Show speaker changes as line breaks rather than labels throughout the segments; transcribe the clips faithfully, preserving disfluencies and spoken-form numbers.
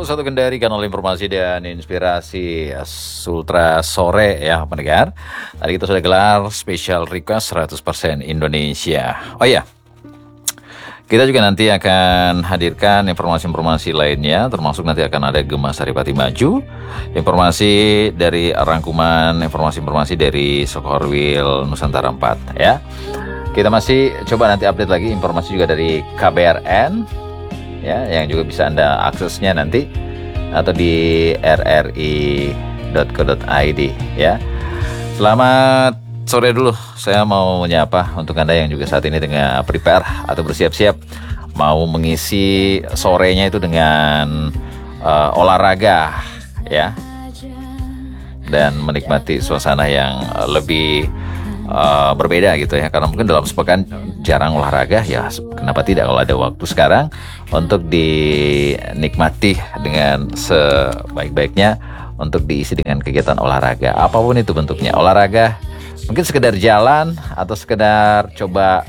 satu Kendari, kanal informasi dan inspirasi Sultra Sore ya pendengar. Tadi kita sudah gelar special request seratus persen Indonesia. Oh iya, kita juga nanti akan hadirkan informasi-informasi lainnya, termasuk nanti akan ada Gema Saripati Maju, informasi dari rangkuman informasi-informasi dari Soekarwil Nusantara empat ya. Kita masih coba nanti update lagi informasi juga dari K B R N ya, yang juga bisa Anda aksesnya nanti atau di r r i dot co dot i d ya. Selamat sore dulu, saya mau menyapa untuk Anda yang juga saat ini tengah prepare atau bersiap-siap mau mengisi sorenya itu dengan uh, olahraga ya, dan menikmati suasana yang lebih uh, berbeda gitu ya, karena mungkin dalam sepekan jarang olahraga ya, kenapa tidak kalau ada waktu sekarang untuk dinikmati dengan sebaik-baiknya untuk diisi dengan kegiatan olahraga apapun itu bentuknya. Olahraga mungkin sekedar jalan atau sekedar coba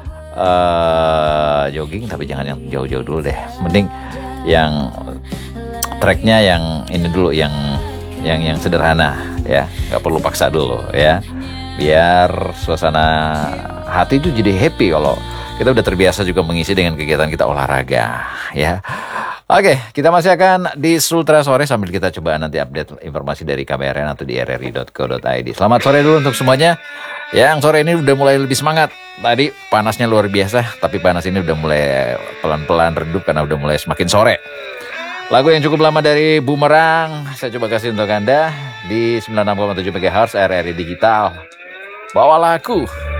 uh, jogging, tapi jangan yang jauh-jauh dulu deh, mending yang treknya yang ini dulu, yang yang yang sederhana ya, nggak perlu paksa dulu ya, biar suasana hati itu jadi happy kalau kita udah terbiasa juga mengisi dengan kegiatan kita olahraga ya. Oke, kita masih akan di Sultra Sore sambil kita coba nanti update informasi dari K B R N atau di r r i dot co dot i d. Selamat sore dulu untuk semuanya. Yang sore ini udah mulai lebih semangat. Tadi panasnya luar biasa, tapi panas ini udah mulai pelan-pelan redup karena udah mulai semakin sore. Lagu yang cukup lama dari Bumerang saya coba kasih untuk Anda di sembilan puluh enam koma tujuh megahertz R R I Digital. Bawalah aku.